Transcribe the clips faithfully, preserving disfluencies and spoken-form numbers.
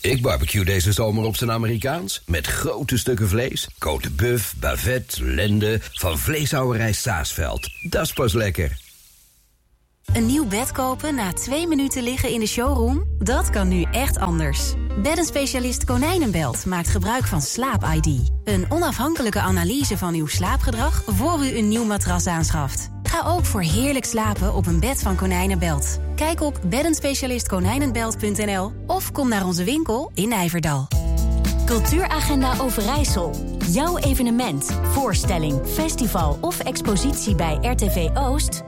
Ik barbecue deze zomer op zijn Amerikaans. Met grote stukken vlees, côte bœuf, bavette, lende, van vleeshouwerij Saasveld. Dat is pas lekker. Een nieuw bed kopen na twee minuten liggen in de showroom? Dat kan nu echt anders. Beddenspecialist Konijnenbelt maakt gebruik van Slaap I D. Een onafhankelijke analyse van uw slaapgedrag voor u een nieuw matras aanschaft. Ga ook voor heerlijk slapen op een bed van Konijnenbelt. Kijk op beddenspecialist konijnenbelt punt n l of kom naar onze winkel in Nijverdal. Cultuuragenda Overijssel. Jouw evenement, voorstelling, festival of expositie bij R T V Oost?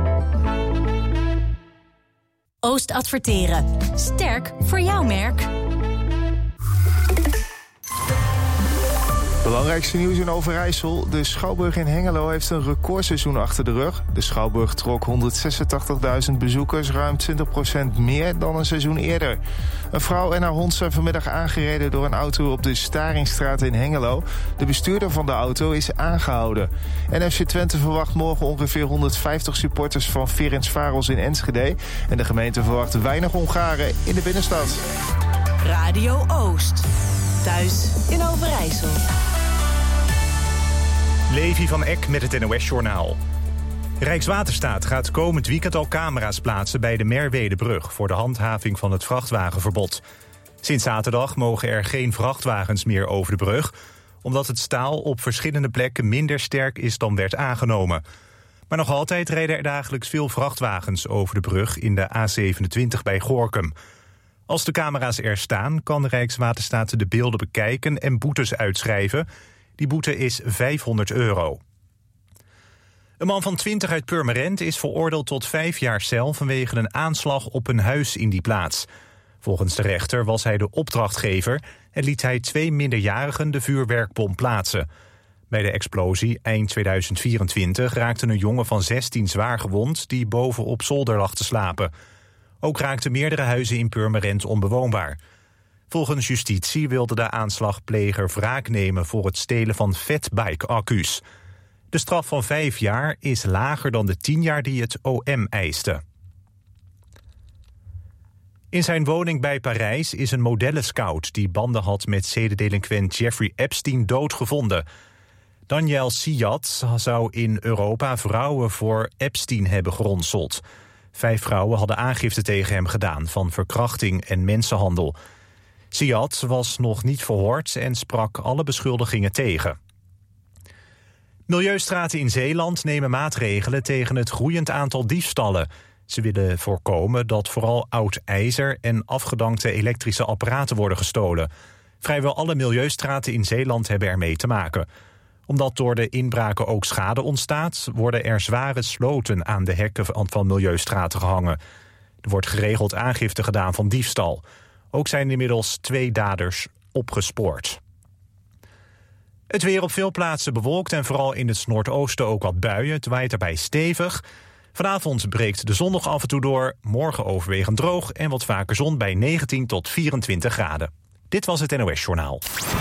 Oost Adverteren. Sterk voor jouw merk. Belangrijkste nieuws in Overijssel. De Schouwburg in Hengelo heeft een recordseizoen achter de rug. De Schouwburg trok honderdzesentachtigduizend bezoekers, ruim twintig procent meer dan een seizoen eerder. Een vrouw en haar hond zijn vanmiddag aangereden door een auto op de Staringstraat in Hengelo. De bestuurder van de auto is aangehouden. En F C Twente verwacht morgen ongeveer honderdvijftig supporters van Ferencváros in Enschede. En de gemeente verwacht weinig Hongaren in de binnenstad. Radio Oost. Thuis in Overijssel. Levi van Eck met het N O S-journaal. Rijkswaterstaat gaat komend weekend al camera's plaatsen bij de Merwedebrug voor de handhaving van het vrachtwagenverbod. Sinds zaterdag mogen er geen vrachtwagens meer over de brug, omdat het staal op verschillende plekken minder sterk is dan werd aangenomen. Maar nog altijd rijden er dagelijks veel vrachtwagens over de brug in de A zevenentwintig bij Gorinchem. Als de camera's er staan, kan Rijkswaterstaat de beelden bekijken en boetes uitschrijven. Die boete is vijfhonderd euro. Een man van twintig uit Purmerend is veroordeeld tot vijf jaar cel vanwege een aanslag op een huis in die plaats. Volgens de rechter was hij de opdrachtgever en liet hij twee minderjarigen de vuurwerkbom plaatsen. Bij de explosie eind tweeduizend vierentwintig raakte een jongen van zestien zwaar gewond die boven op zolder lag te slapen. Ook raakten meerdere huizen in Purmerend onbewoonbaar. Volgens justitie wilde de aanslagpleger wraak nemen voor het stelen van fatbike-accu's. De straf van vijf jaar is lager dan de tien jaar die het O M eiste. In zijn woning bij Parijs is een modellenscout die banden had met zedendelinquent Jeffrey Epstein doodgevonden. Daniel Siat zou in Europa vrouwen voor Epstein hebben geronseld. Vijf vrouwen hadden aangifte tegen hem gedaan van verkrachting en mensenhandel. Siat was nog niet verhoord en sprak alle beschuldigingen tegen. Milieustraten in Zeeland nemen maatregelen tegen het groeiend aantal diefstallen. Ze willen voorkomen dat vooral oud ijzer en afgedankte elektrische apparaten worden gestolen. Vrijwel alle milieustraten in Zeeland hebben ermee te maken. Omdat door de inbraken ook schade ontstaat, worden er zware sloten aan de hekken van milieustraten gehangen. Er wordt geregeld aangifte gedaan van diefstal. Ook zijn inmiddels twee daders opgespoord. Het weer op veel plaatsen bewolkt en vooral in het noordoosten ook wat buien. Het waait erbij stevig. Vanavond breekt de zon nog af en toe door. Morgen overwegend droog en wat vaker zon bij negentien tot vierentwintig graden. Dit was het N O S-journaal.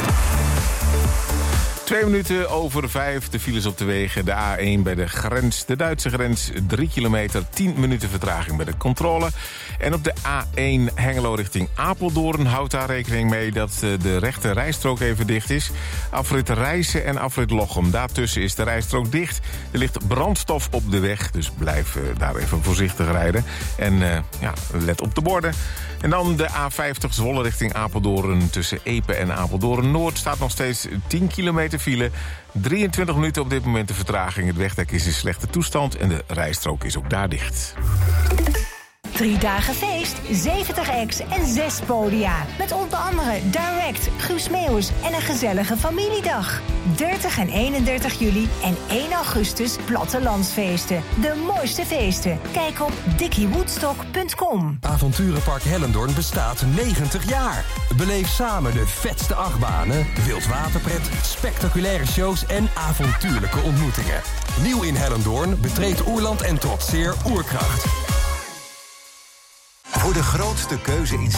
Twee minuten over vijf, de files op de wegen. De A één bij de grens, de Duitse grens, drie kilometer, tien minuten vertraging bij de controle. En op de A één Hengelo richting Apeldoorn houdt daar rekening mee dat de rechte rijstrook even dicht is. Afrit Rijssen en afrit Lochem, daartussen is de rijstrook dicht. Er ligt brandstof op de weg, dus blijf daar even voorzichtig rijden. En uh, ja, let op de borden. En dan de A vijftig Zwolle richting Apeldoorn. Tussen Epe en Apeldoorn-Noord staat nog steeds tien kilometer file. drieëntwintig minuten op dit moment de vertraging. Het wegdek is in slechte toestand en de rijstrook is ook daar dicht. Drie dagen feest, zeventig acts en zes podia. Met onder andere Direct, Guus Meeuwis en een gezellige familiedag. dertig en eenendertig juli en één augustus plattelandsfeesten. De mooiste feesten. Kijk op dickie woodstock punt com. Avonturenpark Hellendoorn bestaat negentig jaar. Beleef samen de vetste achtbanen, wildwaterpret, spectaculaire shows en avontuurlijke ontmoetingen. Nieuw in Hellendoorn betreedt Oerland en trotseer Oerkracht. Voor de grootste keuze in